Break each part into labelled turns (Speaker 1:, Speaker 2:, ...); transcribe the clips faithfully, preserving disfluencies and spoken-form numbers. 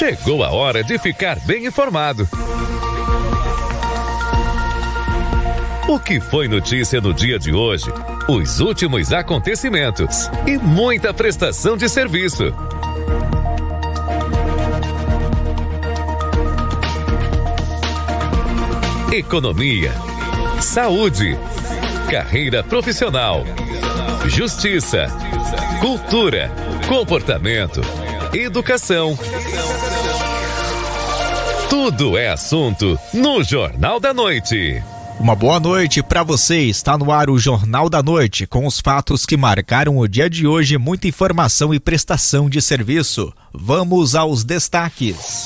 Speaker 1: Chegou a hora de ficar bem informado. O que foi notícia no dia de hoje? Os últimos acontecimentos e muita prestação de serviço. Economia, saúde, carreira profissional, justiça, cultura, comportamento, educação. Tudo é assunto no Jornal da Noite.
Speaker 2: Uma boa noite para você, está no ar o Jornal da Noite, com os fatos que marcaram o dia de hoje, muita informação e prestação de serviço. Vamos aos destaques.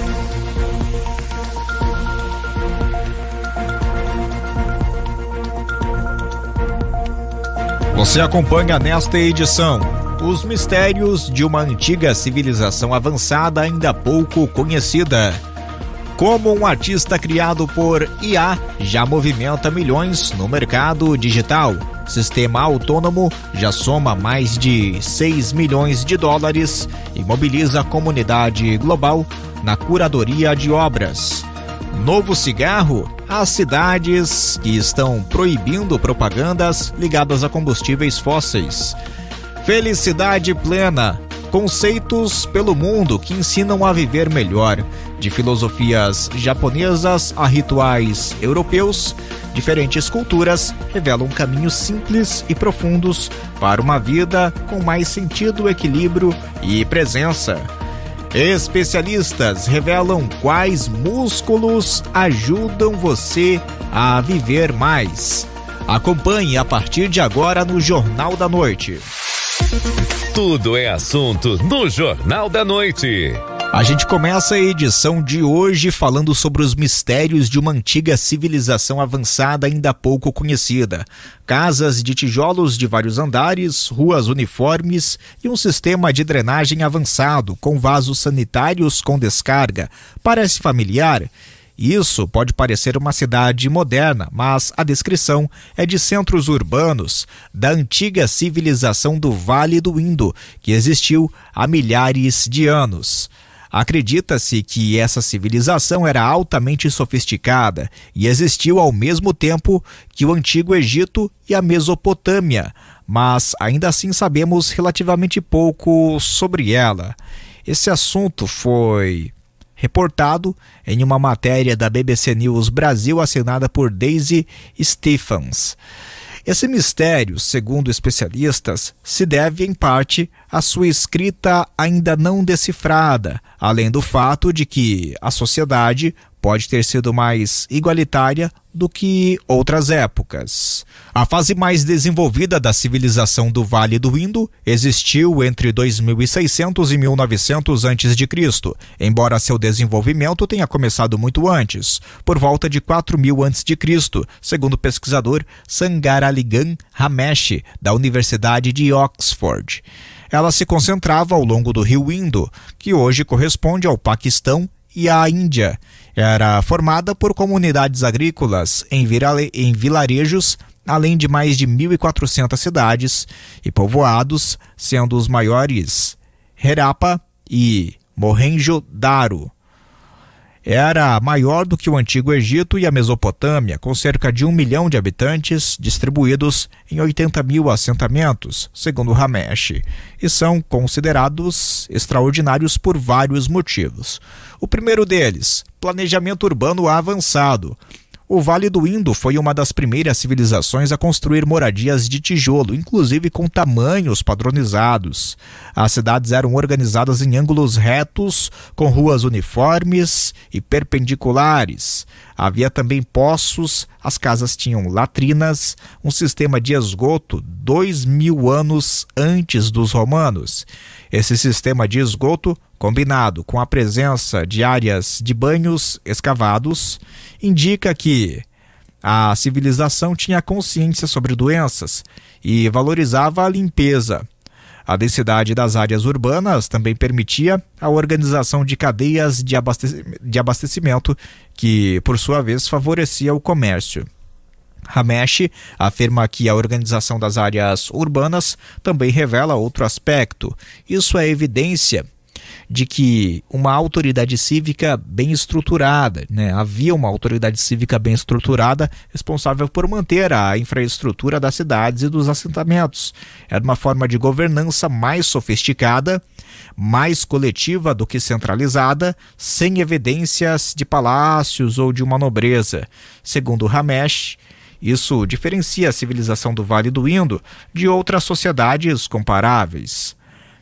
Speaker 2: Você acompanha nesta edição os mistérios de uma antiga civilização avançada ainda pouco conhecida. Como um artista criado por I A já movimenta milhões no mercado digital. Sistema autônomo já soma mais de seis milhões de dólares e mobiliza a comunidade global na curadoria de obras. Novo cigarro, as cidades que estão proibindo propagandas ligadas a combustíveis fósseis. Felicidade plena, conceitos pelo mundo que ensinam a viver melhor. De filosofias japonesas a rituais europeus, diferentes culturas revelam caminhos simples e profundos para uma vida com mais sentido, equilíbrio e presença. Especialistas revelam quais músculos ajudam você a viver mais. Acompanhe a partir de agora no Jornal da Noite.
Speaker 1: Tudo é assunto no Jornal da Noite.
Speaker 2: A gente começa a edição de hoje falando sobre os mistérios de uma antiga civilização avançada ainda pouco conhecida. Casas de tijolos de vários andares, ruas uniformes e um sistema de drenagem avançado com vasos sanitários com descarga. Parece familiar? Isso pode parecer uma cidade moderna, mas a descrição é de centros urbanos da antiga civilização do Vale do Indo, que existiu há milhares de anos. Acredita-se que essa civilização era altamente sofisticada e existiu ao mesmo tempo que o Antigo Egito e a Mesopotâmia, mas ainda assim sabemos relativamente pouco sobre ela. Esse assunto foi reportado em uma matéria da B B C News Brasil assinada por Daisy Stephens. Esse mistério, segundo especialistas, se deve em parte à sua escrita ainda não decifrada, além do fato de que a sociedade pode ter sido mais igualitária do que outras épocas. A fase mais desenvolvida da civilização do Vale do Indo existiu entre dois mil e seiscentos e mil e novecentos antes de Cristo, embora seu desenvolvimento tenha começado muito antes, por volta de quatro mil antes de Cristo, segundo o pesquisador Sangaraligan Ramesh, da Universidade de Oxford. Ela se concentrava ao longo do rio Indo, que hoje corresponde ao Paquistão e à Índia. Era formada por comunidades agrícolas em, virale... em vilarejos, além de mais de mil e quatrocentas cidades e povoados, sendo os maiores Harappa e Mohenjo-Daro. Era maior do que o Antigo Egito e a Mesopotâmia, com cerca de um milhão de habitantes distribuídos em oitenta mil assentamentos, segundo Ramesh, e são considerados extraordinários por vários motivos. O primeiro deles, planejamento urbano avançado. O Vale do Indo foi uma das primeiras civilizações a construir moradias de tijolo, inclusive com tamanhos padronizados. As cidades eram organizadas em ângulos retos, com ruas uniformes e perpendiculares. Havia também poços, as casas tinham latrinas, um sistema de esgoto dois mil anos antes dos romanos. Esse sistema de esgoto, combinado com a presença de áreas de banhos escavados, indica que a civilização tinha consciência sobre doenças e valorizava a limpeza. A densidade das áreas urbanas também permitia a organização de cadeias de abastecimento, de abastecimento que, por sua vez, favorecia o comércio. Ramesh afirma que a organização das áreas urbanas também revela outro aspecto. Isso é evidência de que uma autoridade cívica bem estruturada, né? Havia uma autoridade cívica bem estruturada responsável por manter a infraestrutura das cidades e dos assentamentos. Era uma forma de governança mais sofisticada, mais coletiva do que centralizada, sem evidências de palácios ou de uma nobreza. Segundo Ramesh, isso diferencia a civilização do Vale do Indo de outras sociedades comparáveis.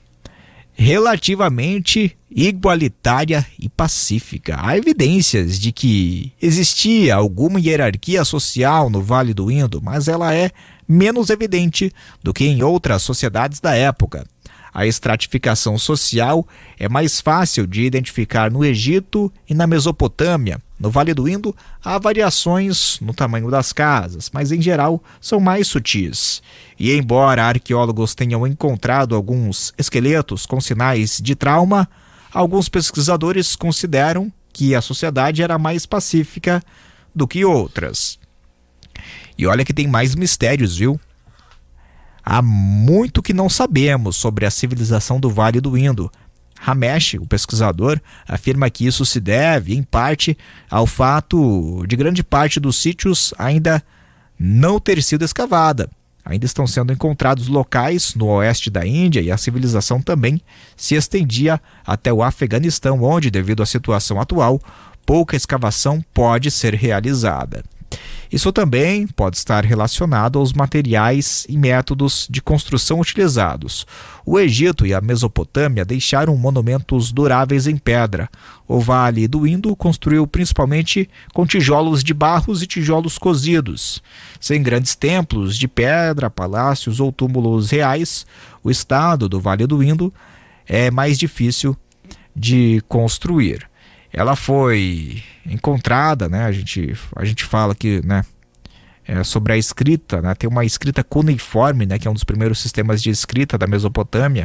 Speaker 2: Relativamente igualitária e pacífica. Há evidências de que existia alguma hierarquia social no Vale do Indo, mas ela é menos evidente do que em outras sociedades da época. A estratificação social é mais fácil de identificar no Egito e na Mesopotâmia. No Vale do Indo, há variações no tamanho das casas, mas em geral são mais sutis. E embora arqueólogos tenham encontrado alguns esqueletos com sinais de trauma, alguns pesquisadores consideram que a sociedade era mais pacífica do que outras. E olha que tem mais mistérios, viu? Há muito que não sabemos sobre a civilização do Vale do Indo. Ramesh, o pesquisador, afirma que isso se deve, em parte, ao fato de grande parte dos sítios ainda não ter sido escavada. Ainda estão sendo encontrados locais no oeste da Índia e a civilização também se estendia até o Afeganistão, onde, devido à situação atual, pouca escavação pode ser realizada. Isso também pode estar relacionado aos materiais e métodos de construção utilizados. O Egito e a Mesopotâmia deixaram monumentos duráveis em pedra. O Vale do Indo construiu principalmente com tijolos de barros e tijolos cozidos. Sem grandes templos de pedra, palácios ou túmulos reais, o estado do Vale do Indo é mais difícil de construir. Ela foi encontrada, né? A gente, a gente fala que, né, é, sobre a escrita, né? Tem uma escrita cuneiforme, né? Que é um dos primeiros sistemas de escrita da Mesopotâmia.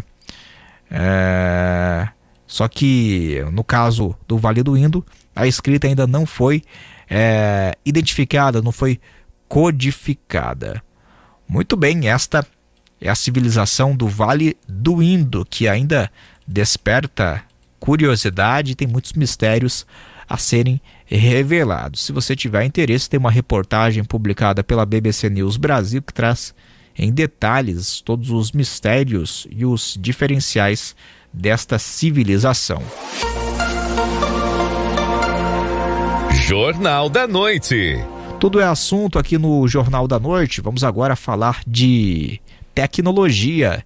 Speaker 2: É, só que no caso do Vale do Indo, a escrita ainda não foi é, identificada, não foi codificada. Muito bem, esta é a civilização do Vale do Indo, que ainda desperta curiosidade e tem muitos mistérios a serem revelados. Se você tiver interesse, tem uma reportagem publicada pela B B C News Brasil que traz em detalhes todos os mistérios e os diferenciais desta civilização.
Speaker 1: Jornal da Noite.
Speaker 2: Tudo é assunto aqui no Jornal da Noite. Vamos agora falar de tecnologia.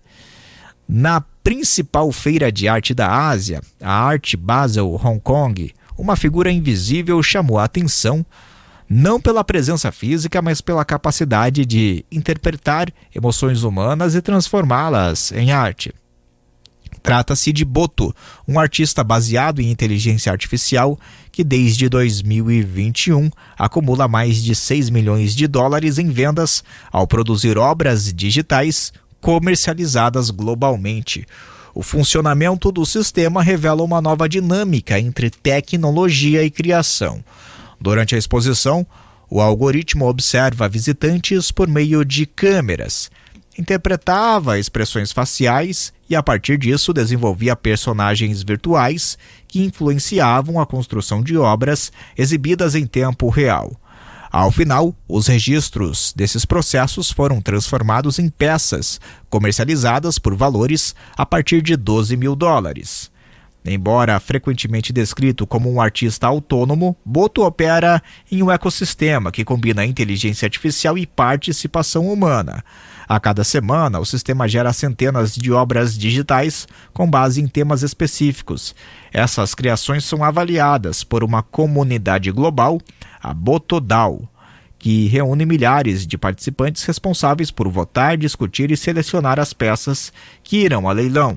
Speaker 2: Na principal feira de arte da Ásia, a Art Basel Hong Kong, uma figura invisível chamou a atenção não pela presença física, mas pela capacidade de interpretar emoções humanas e transformá-las em arte. Trata-se de Boto, um artista baseado em inteligência artificial que desde dois mil e vinte e um acumula mais de seis milhões de dólares em vendas ao produzir obras digitais comercializadas globalmente. O funcionamento do sistema revela uma nova dinâmica entre tecnologia e criação. Durante a exposição, o algoritmo observa visitantes por meio de câmeras, interpretava expressões faciais e, a partir disso, desenvolvia personagens virtuais que influenciavam a construção de obras exibidas em tempo real. Ao final, os registros desses processos foram transformados em peças, comercializadas por valores a partir de doze mil dólares. Embora frequentemente descrito como um artista autônomo, Boto opera em um ecossistema que combina inteligência artificial e participação humana. A cada semana, o sistema gera centenas de obras digitais com base em temas específicos. Essas criações são avaliadas por uma comunidade global, a Botodao, que reúne milhares de participantes responsáveis por votar, discutir e selecionar as peças que irão a leilão.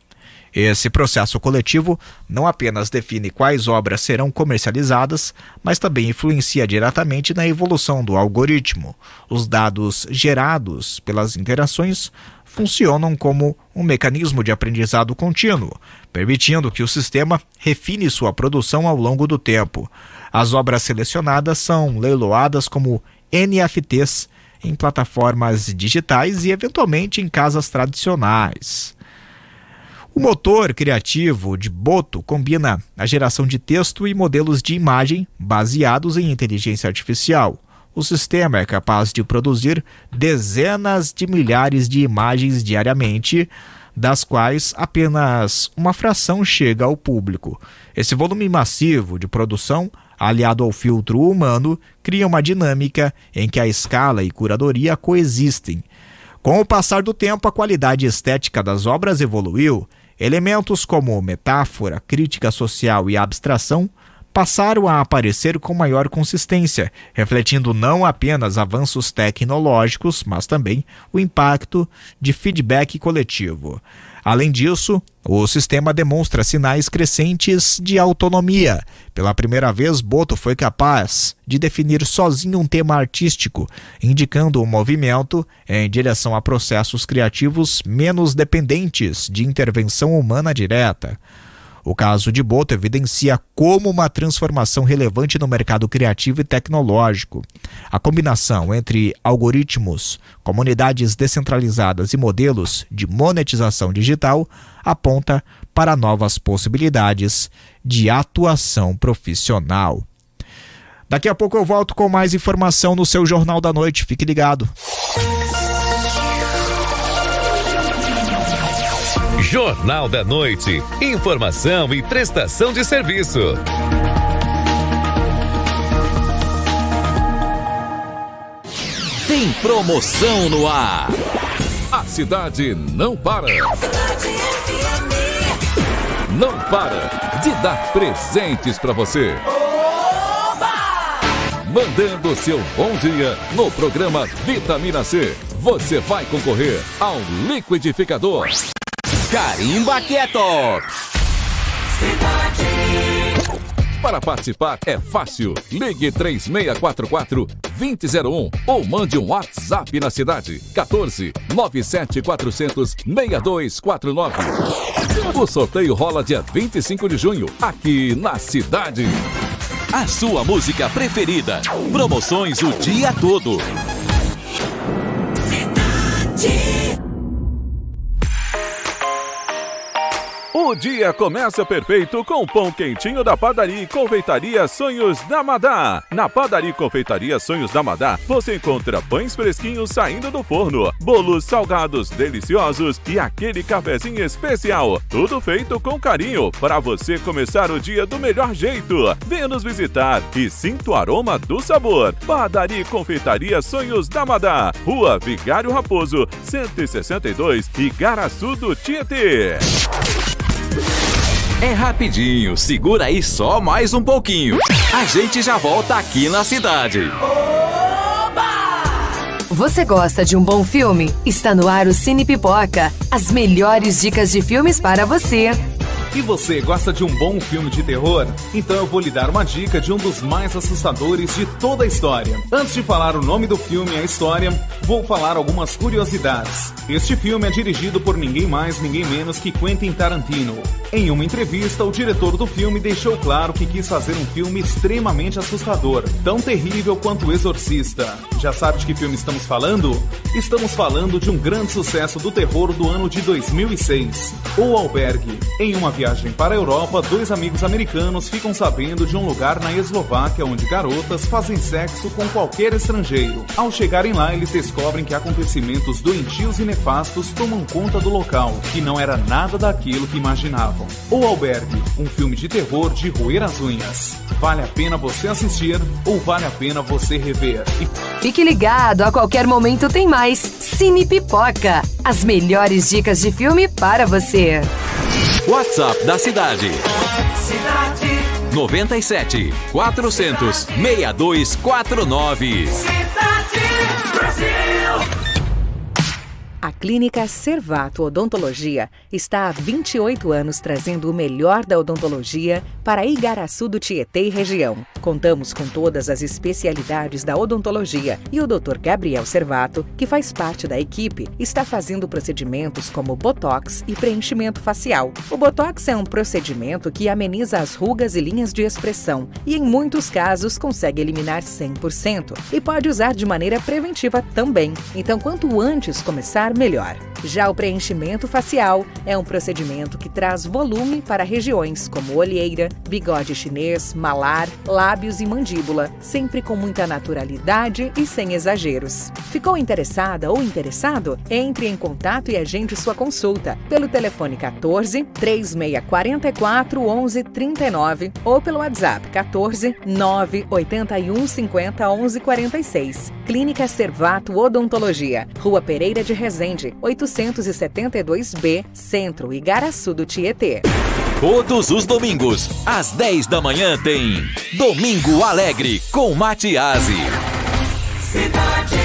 Speaker 2: Esse processo coletivo não apenas define quais obras serão comercializadas, mas também influencia diretamente na evolução do algoritmo. Os dados gerados pelas interações funcionam como um mecanismo de aprendizado contínuo, permitindo que o sistema refine sua produção ao longo do tempo. As obras selecionadas são leiloadas como N F Ts em plataformas digitais e, eventualmente, em casas tradicionais. O motor criativo de Boto combina a geração de texto e modelos de imagem baseados em inteligência artificial. O sistema é capaz de produzir dezenas de milhares de imagens diariamente, das quais apenas uma fração chega ao público. Esse volume massivo de produção, aliado ao filtro humano, cria uma dinâmica em que a escala e curadoria coexistem. Com o passar do tempo, a qualidade estética das obras evoluiu. Elementos como metáfora, crítica social e abstração passaram a aparecer com maior consistência, refletindo não apenas avanços tecnológicos, mas também o impacto de feedback coletivo. Além disso, o sistema demonstra sinais crescentes de autonomia. Pela primeira vez, Boto foi capaz de definir sozinho um tema artístico, indicando um movimento em direção a processos criativos menos dependentes de intervenção humana direta. O caso de Boto evidencia como uma transformação relevante no mercado criativo e tecnológico. A combinação entre algoritmos, comunidades descentralizadas e modelos de monetização digital aponta para novas possibilidades de atuação profissional. Daqui a pouco eu volto com mais informação no seu Jornal da Noite. Fique ligado.
Speaker 1: Jornal da Noite. Informação e prestação de serviço.
Speaker 3: Tem promoção no ar. A cidade não para. Não para de dar presentes para você. Mandando seu bom dia no programa Vitamina C, você vai concorrer ao liquidificador Carimba Quieto. Para participar é fácil. Ligue três seis quatro quatro, dois zero zero um ou mande um WhatsApp na cidade quatorze, nove sete quatro zero zero, seis dois quatro nove. O sorteio rola dia vinte e cinco de junho, aqui na cidade. A sua música preferida. Promoções o dia todo. O dia começa perfeito com o pão quentinho da Padaria e Confeitaria Sonhos da Madá. Na Padaria e Confeitaria Sonhos da Madá, você encontra pães fresquinhos saindo do forno, bolos salgados deliciosos e aquele cafezinho especial. Tudo feito com carinho para você começar o dia do melhor jeito. Venha nos visitar e sinta o aroma do sabor. Padaria e Confeitaria Sonhos da Madá, Rua Vigário Raposo, cento e sessenta e dois, Igaraçu do Tietê. É rapidinho, segura aí só mais um pouquinho. A gente já volta aqui na cidade.
Speaker 4: Você gosta de um bom filme? Está no ar o Cine Pipoca. As melhores dicas de filmes para você.
Speaker 5: E você gosta de um bom filme de terror? Então eu vou lhe dar uma dica de um dos mais assustadores de toda a história. Antes de falar o nome do filme e a história, vou falar algumas curiosidades. Este filme é dirigido por ninguém mais, ninguém menos que Quentin Tarantino. Em uma entrevista, o diretor do filme deixou claro que quis fazer um filme extremamente assustador, tão terrível quanto O Exorcista. Já sabe de que filme estamos falando? Estamos falando de um grande sucesso do terror do ano de dois mil e seis, O Albergue. Em uma viagem para a Europa, dois amigos americanos ficam sabendo de um lugar na Eslováquia onde garotas fazem sexo com qualquer estrangeiro. Ao chegarem lá, eles descobrem que acontecimentos doentios e nefastos tomam conta do local, que não era nada daquilo que imaginavam. O Albergue, um filme de terror de roer as unhas. Vale a pena você assistir ou vale a pena você rever? E...
Speaker 4: Fique ligado, a qualquer momento tem mais Cine Pipoca. As melhores dicas de filme para você.
Speaker 3: WhatsApp da cidade. Cidade. noventa e sete, quatrocentos, sessenta e dois quarenta e nove. Cidade Brasil.
Speaker 6: A Clínica Servato Odontologia está há vinte e oito anos trazendo o melhor da odontologia para Igaraçu do Tietê e região. Contamos com todas as especialidades da odontologia e o doutor Gabriel Servato, que faz parte da equipe, está fazendo procedimentos como botox e preenchimento facial. O botox é um procedimento que ameniza as rugas e linhas de expressão e, em muitos casos, consegue eliminar cem por cento e pode usar de maneira preventiva também. Então, quanto antes começar, melhor. Já o preenchimento facial é um procedimento que traz volume para regiões como olheira, bigode chinês, malar, lábios e mandíbula, sempre com muita naturalidade e sem exageros. Ficou interessada ou interessado? Entre em contato e agende sua consulta pelo telefone quatorze, três seis quatro quatro, onze, trinta e nove ou pelo WhatsApp quatorze, nove oito um, cinquenta, onze, quarenta e seis. Clínica Servato Odontologia, Rua Pereira de Resende, oitocentos e setenta e dois B, Centro, Igaraçu do Tietê.
Speaker 7: Todos os domingos, às dez da manhã, tem Domingo Alegre com Matiasi.
Speaker 8: Cidade.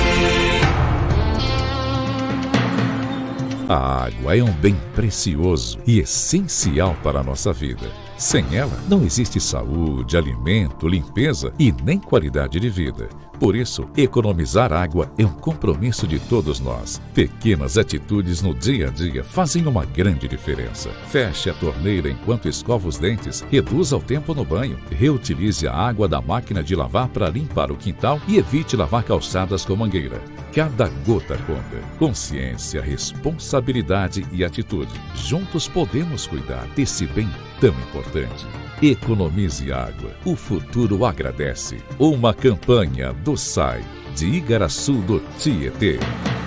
Speaker 3: A água é um bem precioso e essencial para a nossa vida. Sem ela, não existe saúde, alimento, limpeza e nem qualidade de vida. Por isso, economizar água é um compromisso de todos nós. Pequenas atitudes no dia a dia fazem uma grande diferença. Feche a torneira enquanto escova os dentes, reduza o tempo no banho, reutilize a água da máquina de lavar para limpar o quintal e evite lavar calçadas com mangueira. Cada gota conta. Consciência, responsabilidade e atitude. Juntos podemos cuidar desse bem tão importante. Economize água. O futuro agradece. Uma campanha do S A I de Igaraçu do Tietê.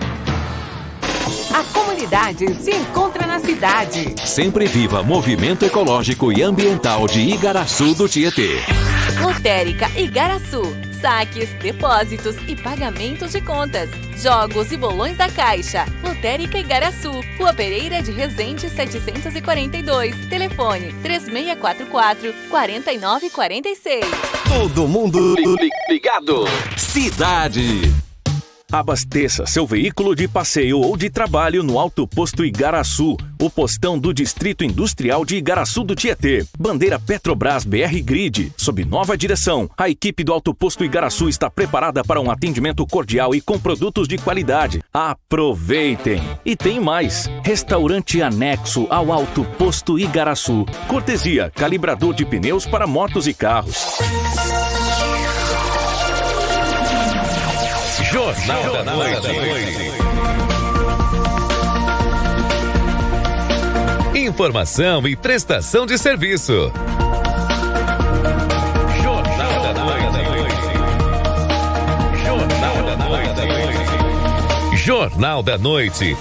Speaker 4: A comunidade se encontra na cidade.
Speaker 7: Sempre viva movimento ecológico e ambiental de Igaraçu do Tietê.
Speaker 9: Lotérica Igaraçu. Saques, depósitos e pagamentos de contas. Jogos e bolões da Caixa. Lotérica Igaraçu. Rua Pereira de Resende, setecentos e quarenta e dois. Telefone três seis quatro quatro, quatro nove quatro seis.
Speaker 7: Todo mundo ligado. Cidade.
Speaker 10: Abasteça seu veículo de passeio ou de trabalho no Alto Posto Igaraçu, o postão do Distrito Industrial de Igaraçu do Tietê. Bandeira Petrobras B R Grid, sob nova direção. A equipe do Alto Posto Igaraçu está preparada para um atendimento cordial e com produtos de qualidade. Aproveitem! E tem mais! Restaurante anexo ao Alto Posto Igaraçu. Cortesia, calibrador de pneus para motos e carros.
Speaker 1: Jornal, Jornal da Noite. Da noite. Informação e prestação de serviço. Jornal da Noite. Jornal da Noite. Jornal da Noite.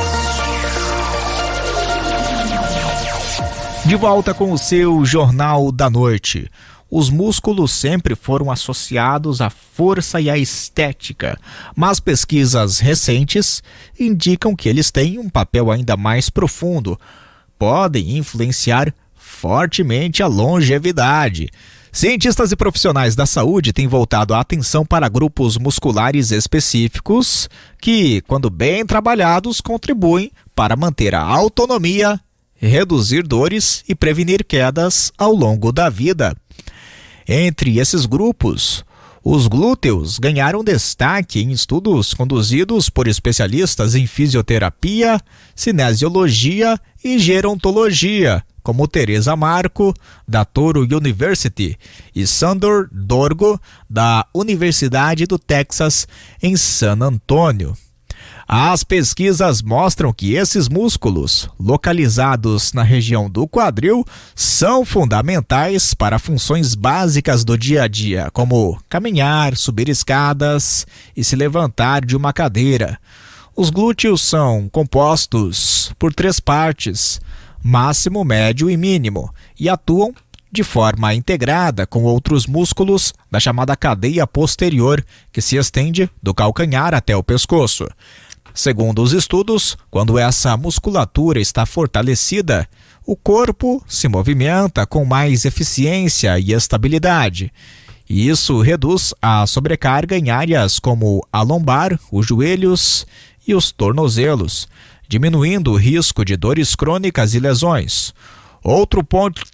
Speaker 2: De volta com o seu Jornal da Noite. Os músculos sempre foram associados à força e à estética, mas pesquisas recentes indicam que eles têm um papel ainda mais profundo. Podem influenciar fortemente a longevidade. Cientistas e profissionais da saúde têm voltado a atenção para grupos musculares específicos que, quando bem trabalhados, contribuem para manter a autonomia, reduzir dores e prevenir quedas ao longo da vida. Entre esses grupos, os glúteos ganharam destaque em estudos conduzidos por especialistas em fisioterapia, cinesiologia e gerontologia, como Teresa Marco, da Toro University, e Sandor Dorgo, da Universidade do Texas, em San Antônio. As pesquisas mostram que esses músculos, localizados na região do quadril, são fundamentais para funções básicas do dia a dia, como caminhar, subir escadas e se levantar de uma cadeira. Os glúteos são compostos por três partes, máximo, médio e mínimo, e atuam de forma integrada com outros músculos da chamada cadeia posterior, que se estende do calcanhar até o pescoço. Segundo os estudos, quando essa musculatura está fortalecida, o corpo se movimenta com mais eficiência e estabilidade. E isso reduz a sobrecarga em áreas como a lombar, os joelhos e os tornozelos, diminuindo o risco de dores crônicas e lesões. Outro ponto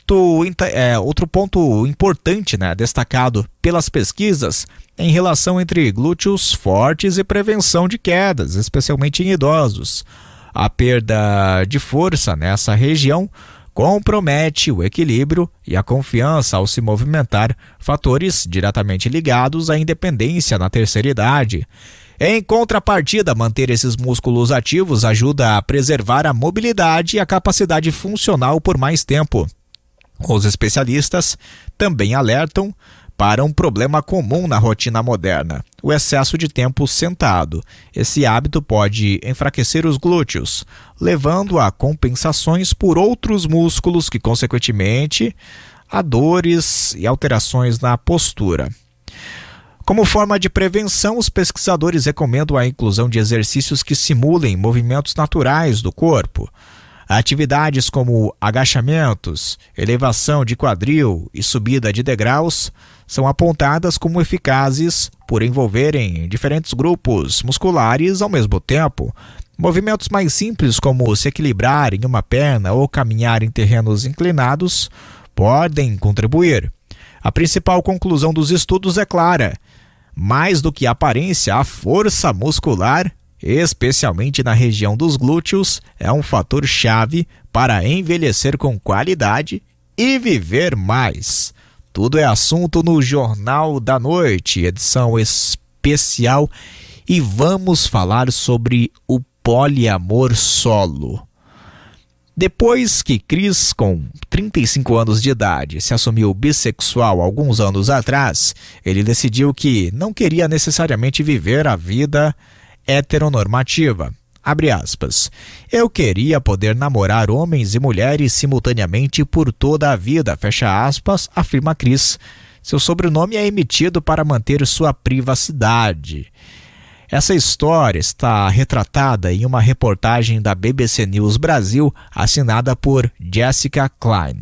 Speaker 2: Outro, é, outro ponto importante, né, destacado pelas pesquisas é em relação entre glúteos fortes e prevenção de quedas, especialmente em idosos. A perda de força nessa região compromete o equilíbrio e a confiança ao se movimentar, fatores diretamente ligados à independência na terceira idade. Em contrapartida, manter esses músculos ativos ajuda a preservar a mobilidade e a capacidade funcional por mais tempo. Os especialistas também alertam para um problema comum na rotina moderna: o excesso de tempo sentado. Esse hábito pode enfraquecer os glúteos, levando a compensações por outros músculos que, consequentemente, a dores e alterações na postura. Como forma de prevenção, os pesquisadores recomendam a inclusão de exercícios que simulem movimentos naturais do corpo. Atividades como agachamentos, elevação de quadril e subida de degraus são apontadas como eficazes por envolverem diferentes grupos musculares ao mesmo tempo. Movimentos mais simples, como se equilibrar em uma perna ou caminhar em terrenos inclinados, podem contribuir. A principal conclusão dos estudos é clara: mais do que a aparência, a força muscular, especialmente na região dos glúteos, é um fator-chave para envelhecer com qualidade e viver mais. Tudo é assunto no Jornal da Noite, edição especial, e vamos falar sobre o poliamor solo. Depois que Chris, com trinta e cinco anos de idade, se assumiu bissexual alguns anos atrás, ele decidiu que não queria necessariamente viver a vida heteronormativa. Abre aspas. Eu queria poder namorar homens e mulheres simultaneamente por toda a vida, fecha aspas, afirma Chris. Seu sobrenome é emitido para manter sua privacidade. Essa história está retratada em uma reportagem da B B C News Brasil, assinada por Jessica Klein.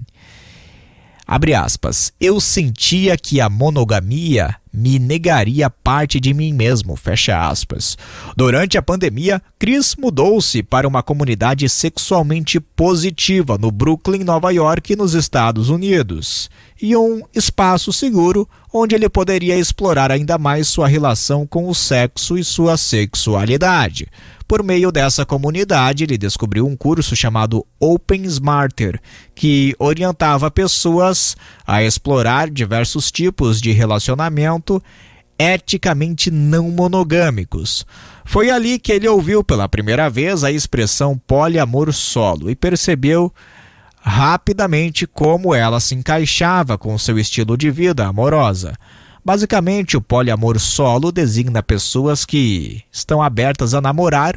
Speaker 2: Abre aspas. Eu sentia que a monogamia me negaria parte de mim mesmo, fecha aspas. Durante a pandemia, Chris mudou-se para uma comunidade sexualmente positiva no Brooklyn, Nova York, nos Estados Unidos, e um espaço seguro onde ele poderia explorar ainda mais sua relação com o sexo e sua sexualidade. Por meio dessa comunidade, ele descobriu um curso chamado Open Smarter, que orientava pessoas a explorar diversos tipos de relacionamento eticamente não monogâmicos. Foi ali que ele ouviu pela primeira vez a expressão poliamor solo e percebeu rapidamente como ela se encaixava com seu estilo de vida amorosa. Basicamente, o poliamor solo designa pessoas que estão abertas a namorar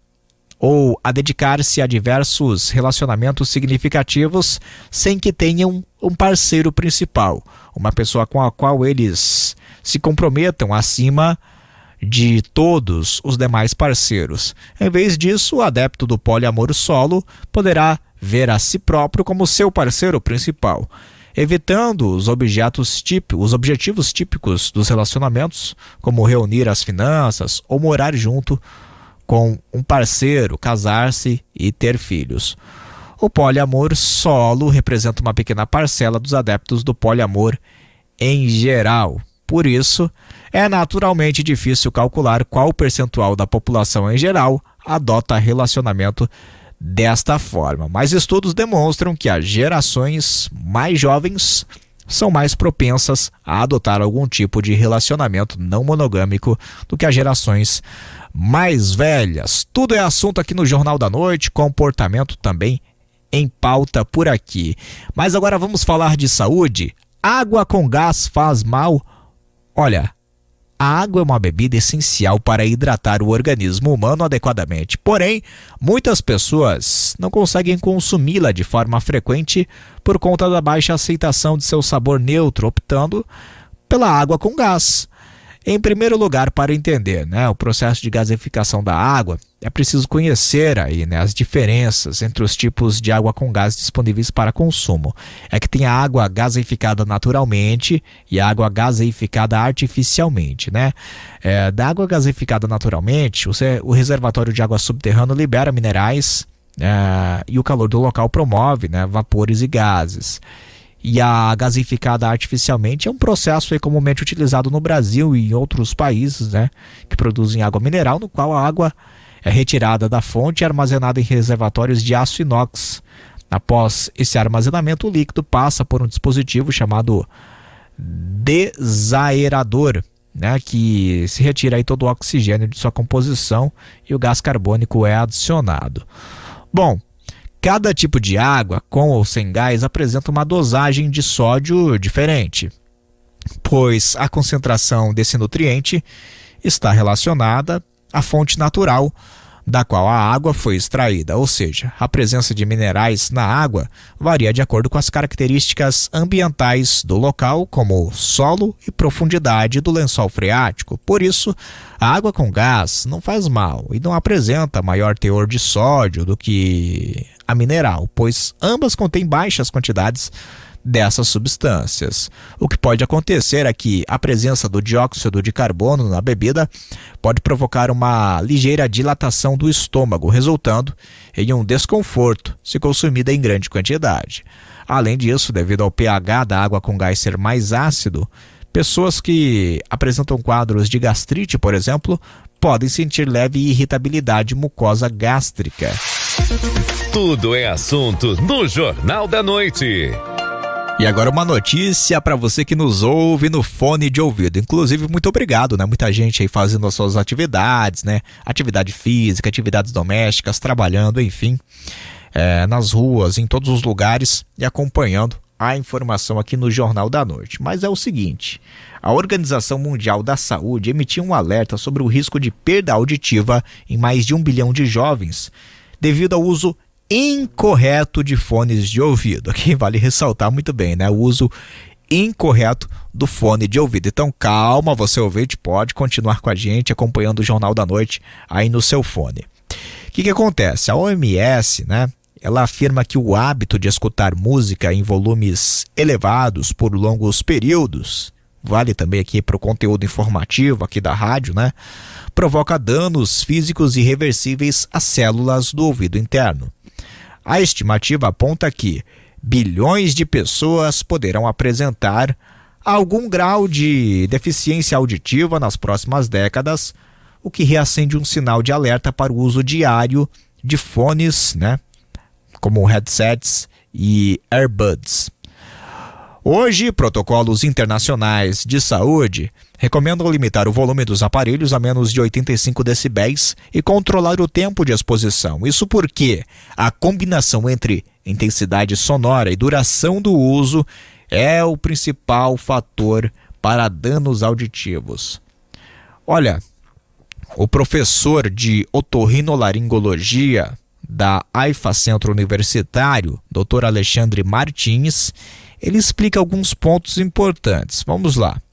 Speaker 2: ou a dedicar-se a diversos relacionamentos significativos sem que tenham um parceiro principal, uma pessoa com a qual eles se comprometam acima de todos os demais parceiros. Em vez disso, o adepto do poliamor solo poderá ver a si próprio como seu parceiro principal, evitando os objetos típicos, os objetivos típicos dos relacionamentos, como reunir as finanças ou morar junto com um parceiro, casar-se e ter filhos. O poliamor solo representa uma pequena parcela dos adeptos do poliamor em geral. Por isso, é naturalmente difícil calcular qual o percentual da população em geral adota relacionamento desta forma, mas estudos demonstram que as gerações mais jovens são mais propensas a adotar algum tipo de relacionamento não monogâmico do que as gerações mais velhas. Tudo é assunto aqui no Jornal da Noite, comportamento também em pauta por aqui. Mas agora vamos falar de saúde. Água com gás faz mal? Olha, a água é uma bebida essencial para hidratar o organismo humano adequadamente. Porém, muitas pessoas não conseguem consumi-la de forma frequente por conta da baixa aceitação de seu sabor neutro, optando pela água com gás. Em primeiro lugar, para entender, né, o processo de gaseificação da água, é preciso conhecer aí, né, as diferenças entre os tipos de água com gás disponíveis para consumo. É que tem a água gaseificada naturalmente e a água gaseificada artificialmente, né? É, da água gaseificada naturalmente, o, o reservatório de água subterrâneo libera minerais é, e o calor do local promove, né, vapores e gases. E a gasificada artificialmente é um processo aí comumente utilizado no Brasil e em outros países, né, que produzem água mineral, no qual a água é retirada da fonte e armazenada em reservatórios de aço inox. Após esse armazenamento, o líquido passa por um dispositivo chamado desaerador, né, que se retira aí todo o oxigênio de sua composição e o gás carbônico é adicionado. Bom, cada tipo de água, com ou sem gás, apresenta uma dosagem de sódio diferente, pois a concentração desse nutriente está relacionada à fonte natural da qual a água foi extraída, ou seja, a presença de minerais na água varia de acordo com as características ambientais do local, como solo e profundidade do lençol freático. Por isso, a água com gás não faz mal e não apresenta maior teor de sódio do que a mineral, pois ambas contêm baixas quantidades dessas substâncias. O que pode acontecer é que a presença do dióxido de carbono na bebida pode provocar uma ligeira dilatação do estômago, resultando em um desconforto se consumida em grande quantidade. Além disso, devido ao pH da água com gás ser mais ácido, pessoas que apresentam quadros de gastrite, por exemplo, podem sentir leve irritabilidade mucosa gástrica.
Speaker 1: Tudo é assunto no Jornal da Noite.
Speaker 2: E agora uma notícia para você que nos ouve no fone de ouvido. Inclusive, muito obrigado, né? Muita gente aí fazendo as suas atividades, né? Atividade física, atividades domésticas, trabalhando, enfim, é, nas ruas, em todos os lugares e acompanhando a informação aqui no Jornal da Noite. Mas é o seguinte, a Organização Mundial da Saúde emitiu um alerta sobre o risco de perda auditiva em mais de um bilhão de jovens devido ao uso incorreto de fones de ouvido. Aqui vale ressaltar muito bem, né? O uso incorreto do fone de ouvido. Então calma, você ouvinte, pode continuar com a gente acompanhando o Jornal da Noite aí no seu fone. O que que acontece? A O M S, né? Ela afirma que o hábito de escutar música em volumes elevados por longos períodos, vale também aqui para o conteúdo informativo aqui da rádio, né? Provoca danos físicos irreversíveis às células do ouvido interno. A estimativa aponta que bilhões de pessoas poderão apresentar algum grau de deficiência auditiva nas próximas décadas, o que reacende um sinal de alerta para o uso diário de fones, né, como headsets e earbuds. Hoje, protocolos internacionais de saúde recomendam limitar o volume dos aparelhos a menos de oitenta e cinco decibéis e controlar o tempo de exposição. Isso porque a combinação entre intensidade sonora e duração do uso é o principal fator para danos auditivos. Olha, o professor de otorrinolaringologia da A I F A Centro Universitário, doutor Alexandre Martins, ele explica alguns pontos importantes. Vamos lá.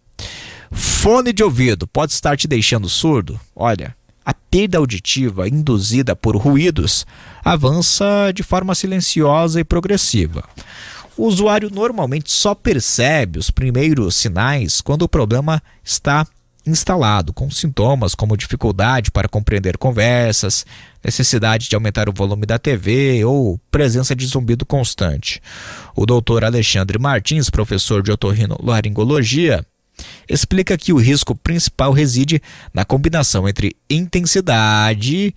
Speaker 2: Fone de ouvido pode estar te deixando surdo? Olha, a perda auditiva induzida por ruídos avança de forma silenciosa e progressiva. O usuário normalmente só percebe os primeiros sinais quando o problema está instalado, com sintomas como dificuldade para compreender conversas, necessidade de aumentar o volume da T V ou presença de zumbido constante. O doutor Alexandre Martins, professor de otorrinolaringologia, explica que o risco principal reside na combinação entre intensidade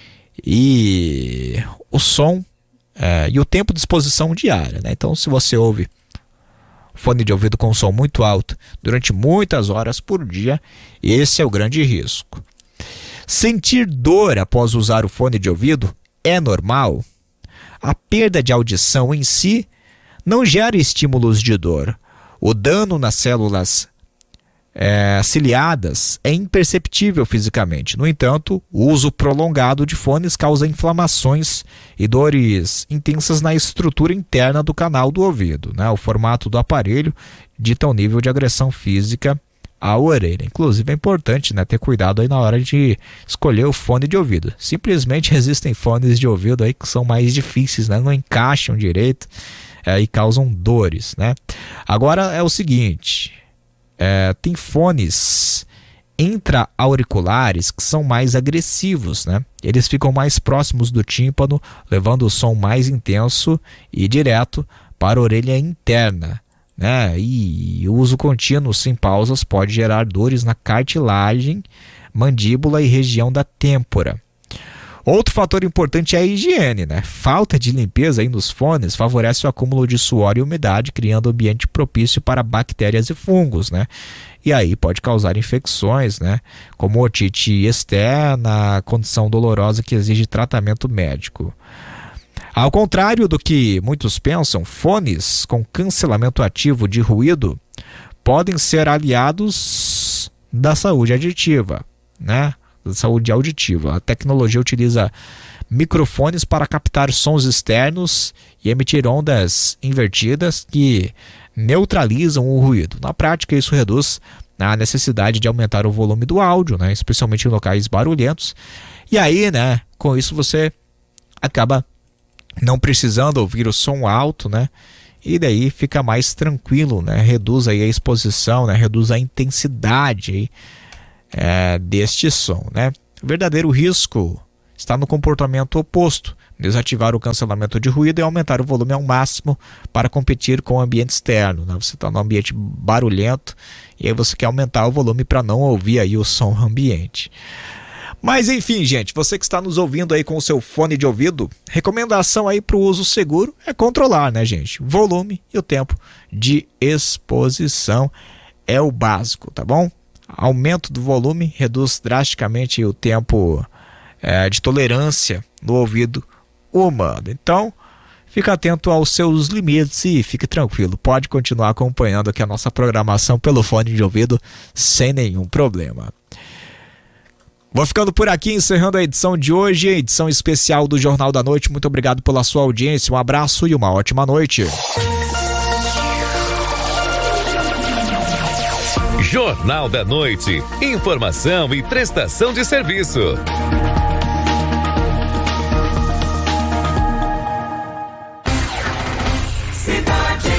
Speaker 2: e o som é, e o tempo de exposição diária, né? Então, se você ouve fone de ouvido com som muito alto durante muitas horas por dia, esse é o grande risco. Sentir dor após usar o fone de ouvido é normal. A perda de audição em si não gera estímulos de dor. O dano nas células é, ciliadas é imperceptível fisicamente. No entanto, o uso prolongado de fones causa inflamações e dores intensas na estrutura interna do canal do ouvido, né? O formato do aparelho dita o nível de agressão física à orelha. Inclusive é importante, né, ter cuidado aí na hora de escolher o fone de ouvido. Simplesmente existem fones de ouvido aí que são mais difíceis, né? Não encaixam direito é, e causam dores, né? Agora é o seguinte, é, tem fones intra-auriculares que são mais agressivos, né? Eles ficam mais próximos do tímpano, levando o som mais intenso e direto para a orelha interna, né? E o uso contínuo sem pausas pode gerar dores na cartilagem, mandíbula e região da têmpora. Outro fator importante é a higiene, né? Falta de limpeza aí nos fones favorece o acúmulo de suor e umidade, criando ambiente propício para bactérias e fungos, né? E aí pode causar infecções, né? Como otite externa, condição dolorosa que exige tratamento médico. Ao contrário do que muitos pensam, fones com cancelamento ativo de ruído podem ser aliados da saúde auditiva, né? Da saúde auditiva. A tecnologia utiliza microfones para captar sons externos e emitir ondas invertidas que neutralizam o ruído. Na prática, isso reduz a necessidade de aumentar o volume do áudio, né? Especialmente em locais barulhentos. E aí, né, com isso você acaba não precisando ouvir o som alto, né? E daí fica mais tranquilo, né? Reduz aí a exposição, né? Reduz a intensidade aí, é, deste som, né? O verdadeiro risco está no comportamento oposto: desativar o cancelamento de ruído e aumentar o volume ao máximo para competir com o ambiente externo, né? Você está num ambiente barulhento e aí você quer aumentar o volume para não ouvir aí o som ambiente. Mas enfim, gente, você que está nos ouvindo aí com o seu fone de ouvido, recomendação aí para o uso seguro é controlar, né, gente? Volume e o tempo de exposição é o básico, tá bom? Aumento do volume reduz drasticamente o tempo é, de tolerância no ouvido humano. Então, fica atento aos seus limites e fique tranquilo. Pode continuar acompanhando aqui a nossa programação pelo fone de ouvido sem nenhum problema. Vou ficando por aqui, encerrando a edição de hoje, a edição especial do Jornal da Noite. Muito obrigado pela sua audiência, um abraço e uma ótima noite.
Speaker 1: Jornal da Noite. Informação e prestação de serviço.
Speaker 8: Cidade.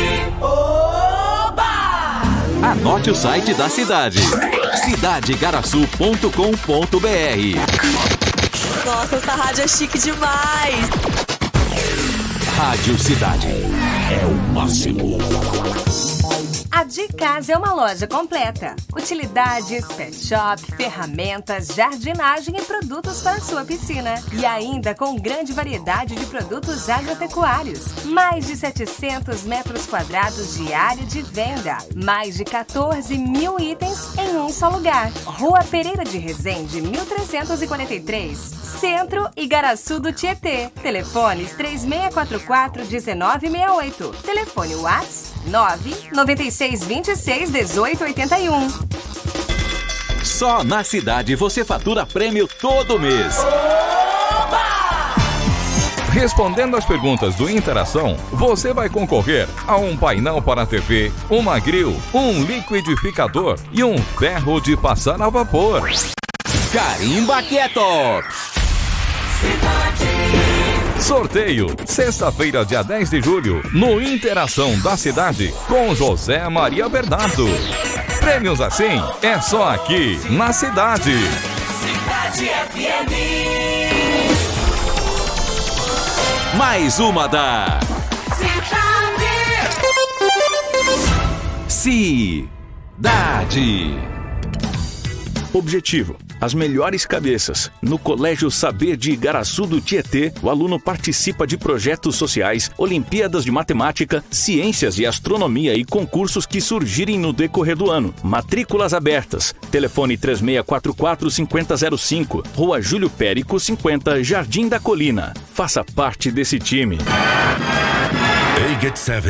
Speaker 8: Oba!
Speaker 7: Anote o site da cidade: cidade garaçu ponto com ponto br.
Speaker 11: Nossa, essa rádio é chique demais.
Speaker 7: Rádio Cidade é o máximo.
Speaker 4: A De Casa é uma loja completa. Utilidades, pet shop, ferramentas, jardinagem e produtos para sua piscina. E ainda com grande variedade de produtos agropecuários. Mais de setecentos metros quadrados de área de venda. Mais de quatorze mil itens em um só lugar. Rua Pereira de Resende, mil trezentos e quarenta e três. Centro Igaraçu do Tietê. Telefones três seis quatro quatro, um nove seis oito. Telefone WhatsApp nove nove seis, dois seis, um oito oito um.
Speaker 7: Só na cidade você fatura prêmio todo mês.
Speaker 3: Respondendo as perguntas do Interação, você vai concorrer a um painel para a T V, uma grill, um liquidificador e um ferro de passar a vapor.
Speaker 7: Carimba Quieto!
Speaker 3: Sorteio, sexta-feira, dia dez de julho, no Interação da Cidade, com José Maria Bernardo. Prêmios assim é só aqui na Cidade.
Speaker 8: Cidade F M.
Speaker 7: Mais uma da
Speaker 8: Cidade.
Speaker 7: Cidade.
Speaker 10: Objetivo: as melhores cabeças. No Colégio Saber de Igaraçu do Tietê, o aluno participa de projetos sociais, Olimpíadas de Matemática, Ciências e Astronomia e concursos que surgirem no decorrer do ano. Matrículas abertas. Telefone três seis quatro quatro, cinco zero zero cinco, Rua Júlio Périco, cinquenta, Jardim da Colina. Faça parte desse time.
Speaker 12: A Get sete